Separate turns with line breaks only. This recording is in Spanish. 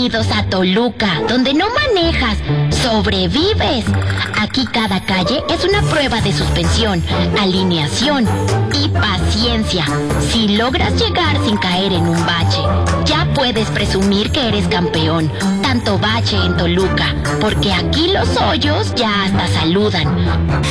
Bienvenidos a Toluca, donde no manejas, sobrevives. Aquí cada calle es una prueba de suspensión, alineación y paciencia. Si logras llegar sin caer en un bache, ya puedes presumir que eres campeón. Tanto bache en Toluca, porque aquí los hoyos ya hasta saludan.